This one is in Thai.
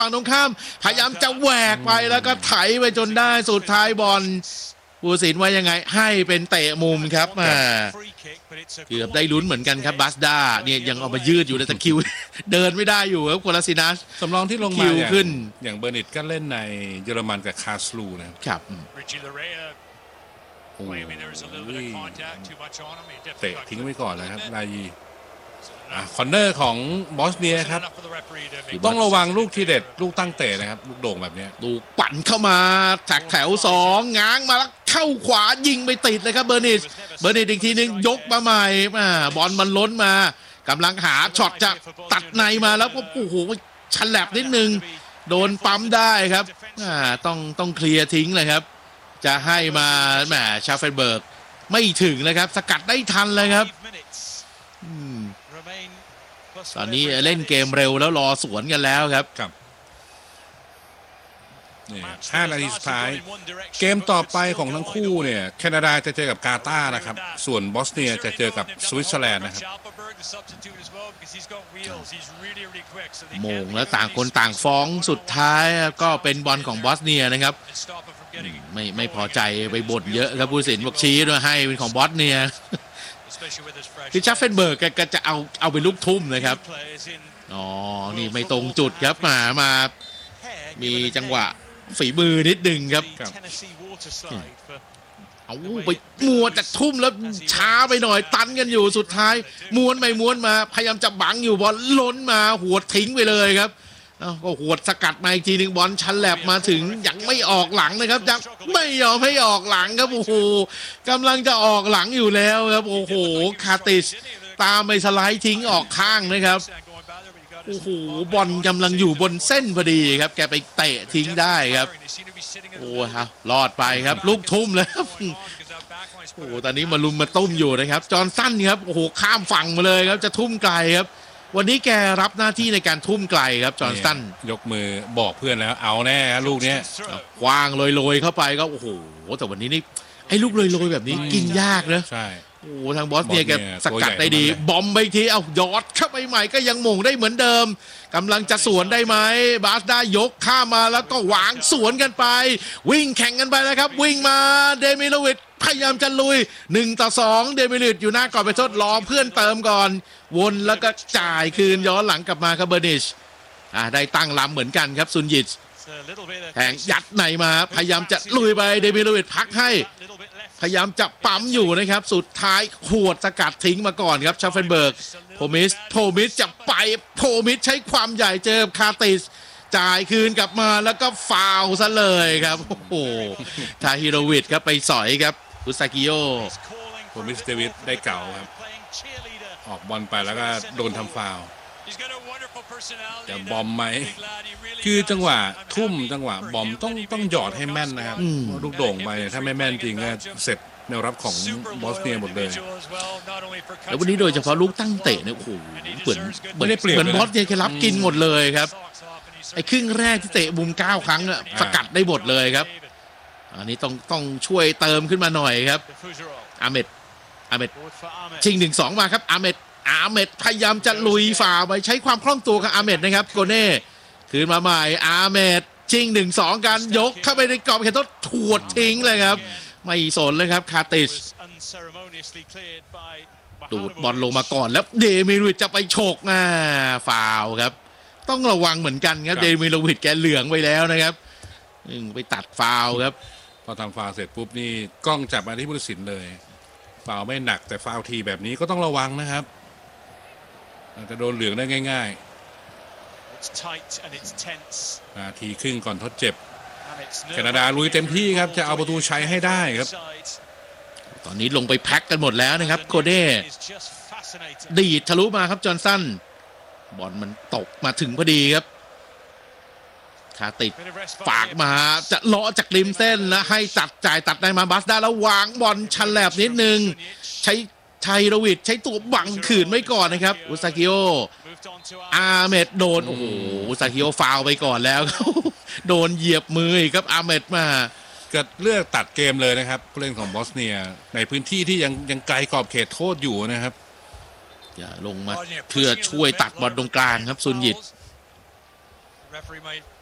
ฝั่งตรงข้ามพยายามจะแหวกไปแล้วก็ไถไปจนได้สุดท้ายบอลผู้ตัดสินว่ายังไงให้เป็นเตะมุมครับเกือบได้ลุ้นเหมือนกันครับบาสดาเนี่ยยังเอามายืดอยู่ในตะคิว เดินไม่ได้อยู่ครับโคลาซินัสสำรองที่ลงมาขึ้นอย่างเบอร์นิตก็เล่นในเยอรมันกับคาสลูนะครับโอ้ยเตะทิ้งไว้ก่อนนะครับลายีคอนเนอร์ของบอสเนียครับต้องระวังลูกทีเด็ดลูกตั้งเตะนะครับลูกโด่งแบบนี้ลูกปั่นเข้ามาจากแถว2ง้างมาแล้วเข้าขวายิงไปติดเลยครับเบอร์นิตอีกทีนึงยกมาใหม่บอลมันล้นมากำลังหาช็อตจะตัดในมาแล้วก็โอ้โหฉลับนิดนึงโดนปั๊มได้ครับต้องเคลียร์ทิ้งเลยครับจะให้มาแหมชาเฟนเบิร์กไม่ถึงเลยครับสกัดได้ทันเลยครับตอนนี้เล่นเกมเร็วแล้วรอสวนกันแล้วครับนี่5 นาทีสุดท้ายเกมต่อไปของทั้งคู่เนี่ยแคนาดาจะเจอกับกาตาร์นะครับส่วนบอสเนียจะเจอกับสวิตเซอร์แลนด์นะครับโมงแล้วต่างคนต่างฟ้องสุดท้ายก็เป็นบอลของบอสเนียนะครับไม่พอใจไปบ่นเยอะครับผู้ตัดสินบอกชี้ด้วยให้เป็นของบอสเนียคือชัฟเฟนเบิร์กก็จะเอาเป็นลูกทุ่มนะครับอ๋อนี่ไม่ตรงจุดครับมามีจังหวะฝีมือนิดนึงครับเอาไปมัวจะทุ่มแล้วช้าไปหน่อยตันกันอยู่สุดท้ายม้วนไปม้วนมาพยายามจะบังอยู่บอลล้นมาหัวทิ้งไปเลยครับก็หัวสกัดมาอีกทีนึงบอลชันแลบมาถึงยังไม่ออกหลังนะครับยังไม่ยอมให้ออกหลังครับโอ้โหกำลังจะออกหลังอยู่แล้วครับโอ้โหคาติสตามไปสไลด์ทิ้งออกข้างนะครับโอ้โหบอลกำลังอยู่บนเส้นพอดีครับแกไปเตะทิ้งได้ครับโอ้ฮะรอดไปครับลูกทุ่มเลยครับโอ้ตอนนี้มาลุมมาตุ้มอยู่นะครับจอห์นสันครับโอ้โหข้ามฝั่งมาเลยครับจะทุ่มไกลครับวันนี้แกรับหน้าที่ในการทุ่มไกลครับจอห์นสันยกมือบอกเพื่อนแล้วเอาแน่ลูกนี้กว้างโรยเข้าไปก็โอ้โหแต่วันนี้นี่ไอ้ลูกโรยแบบนี้กินยากนะใช่โอ้ทางบอสเนียแกสกัดได้ดีบอมไปทีเอายอดเข้าไปใหม่ก็ยังหม่งได้เหมือนเดิมกำลังจะสวนได้ไหมบาสได้ยกข้ามาแล้วก็หวางสวนกันไปวิ่งแข่งกันไปแล้วครับวิ่งมาเดมิโลวิชพยายามจะลุย1-2เดมิโลวิชอยู่หน้ากรอบไปทดรอเพื่อนเติมก่อนวนแล้วก็จ่ายคืนย้อนหลังกลับมาครับเบอร์นิชได้ตั้งลำเหมือนกันครับซุนยิตแทงยัดในมาพยายามจะลุยไปเดมิโลวิชพักให้พยายามจะปั๊มอยู่นะครับสุดท้ายขวดสกัดทิ้งมาก่อนครับชาเฟนเบิร์กโพมิสจะไปโพมิสใช้ความใหญ่เจอคาติสจ่ายคืนกลับมาแล้วก็ฟาวซะเลยครับโอ้โหทาฮิโรวิชครับไปสอยครับอุซากิโอโพมิสเดวิดได้เก่าครับออกบอลไปแล้วก็โดนทำฟาวจะบอมไหมคือจังหวะทุ่มจังหวะบอมต้องหยอดให้แม่นนะครับลูกโด่งไปถ้าไม่แม่นจริงก็เสร็จแนวรับของบอสเนียหมดเลยแล้ววันนี้โดยเฉพาะลูกตั้งเตะเนี่ยโอ้โหเหมือนบอสเนียแค่รับกินหมดเลยครับไอ้ครึ่งแรกที่เตะมุม9 ครั้งอะสกัดได้หมดเลยครับอันนี้ต้องช่วยเติมขึ้นมาหน่อยครับอาเมดชิง 1-2 มาครับอาเมดพยายามจะลุยฝ่าไปใช้ความคล่องตัวกับอาเมดนะครับโกเน่คืนมาใหม่อาเมดชิง 1-2 กันยกเข้าไปในกรอบเขตโทษถ่วงทิ้งเลยครับไม่สนเลยครับคาติสดูดบอลลงมาก่อนแล้วเดมิโลวิชจะไปโฉกฟาวครับต้องระวังเหมือนกันครับเดมิโลวิชแกเหลืองไปแล้วนะครับไปตัดฟาวครับพอทำฟาวเสร็จปุ๊บนี่กล้องจับมาที่ผู้ตัดสินเลยฟาวไม่หนักแต่ฟาวทีแบบนี้ก็ต้องระวังนะครับอาจจะโดนเหลืองได้ง่ายๆนาทีครึ่งก่อนทดเจ็บแคนาดาลุยเต็มที่ครับจะเอาประตูชัยให้ได้ครับตอนนี้ลงไปแพ็กกันหมดแล้วนะครับโคเด้ดีดทะลุมาครับจอห์นสันบอลมันตกมาถึงพอดีครับคาติดฝากมาจะเลาะจากริมเส้นแล้วให้จ่ายตัดได้มาบัสได้แล้ววางบอลชันแลบนิดนึงใช้ไทโรวิชใช้ตัวบังขืนไว้ก่อนนะครับอุซากิโออาเมดโดนโอ้โหอุซากิโอฟาวไปก่อนแล้วโดนเหยียบมือครับอาเมดมาเกิดเลือกตัดเกมเลยนะครับผู้เล่นของบอสเนียในพื้นที่ที่ยังไกลกรอบเขตโทษอยู่นะครับอย่าลงมาเพื่อช่วยตัดบอลตรงกลางครับซุนยิต referee might